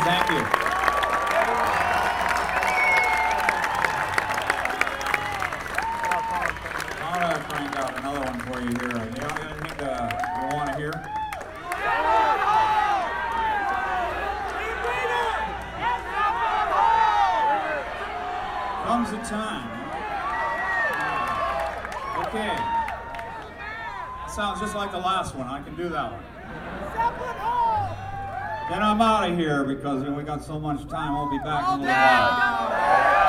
thank you. I'm going to crank out another one for you here. You got anything you want to hear? Comes the time. Okay. That sounds just like the last one. I can do that one. Then I'm out of here because we got so much time. I'll be back in a little while.